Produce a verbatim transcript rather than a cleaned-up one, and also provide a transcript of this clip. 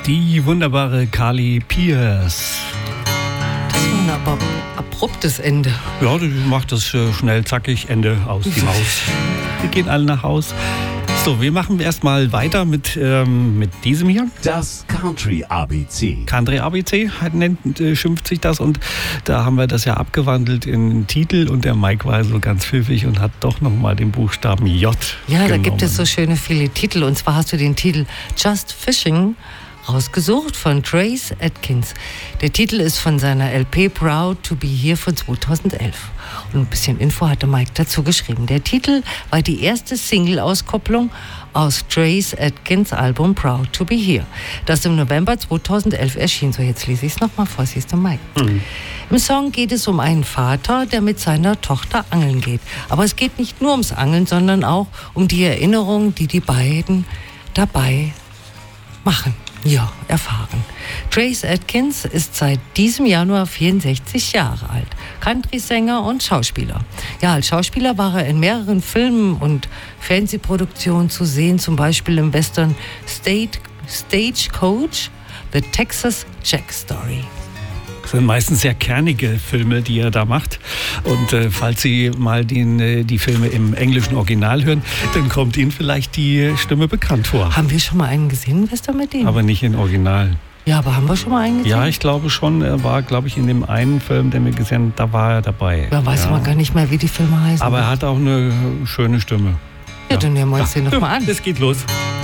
Die wunderbare Carly Pearce. Das war ein aber abruptes Ende. Ja, die macht das äh, schnell, zackig, Ende, aus, die Maus. Wir gehen alle nach Haus. So, wir machen erstmal weiter mit, ähm, mit diesem hier. Das Country A B C. Country A B C nennt, äh, schimpft sich das, und da haben wir das ja abgewandelt in einen Titel, und der Mike war so ganz pfiffig und hat doch nochmal den Buchstaben J Ja, genommen. da gibt es so schöne viele Titel, und zwar hast du den Titel Just Fishing rausgesucht von Trace Adkins. Der Titel ist von seiner L P Proud to be Here von zweitausendelf. Und ein bisschen Info hatte Mike dazu geschrieben. Der Titel war die erste Single-Auskopplung aus Trace Adkins Album Proud to be Here, das im November zweitausendelf erschien. So, jetzt lese ich es nochmal vor, siehst du, Mike. Mhm. Im Song geht es um einen Vater, der mit seiner Tochter angeln geht. Aber es geht nicht nur ums Angeln, sondern auch um die Erinnerungen, die die beiden dabei machen. Ja, erfahren. Trace Adkins ist seit diesem Januar vierundsechzig Jahre alt, Country-Sänger und Schauspieler. Ja, als Schauspieler war er in mehreren Filmen und Fernsehproduktionen zu sehen, zum Beispiel im Western State, Stagecoach, The Texas Jack Story. Das sind meistens sehr kernige Filme, die er da macht. Und äh, falls Sie mal den, äh, die Filme im englischen Original hören, dann kommt Ihnen vielleicht die Stimme bekannt vor. Haben wir schon mal einen gesehen, Wester, mit dem? Aber nicht in Original. Ja, aber haben wir schon mal einen gesehen? Ja, ich glaube schon. Er war, glaube ich, in dem einen Film, den wir gesehen haben, da war er dabei. Da weiß ja. man gar nicht mehr, wie die Filme heißen. Aber er hat auch eine schöne Stimme. Ja, dann hören wir uns ja. den nochmal an. Es geht los.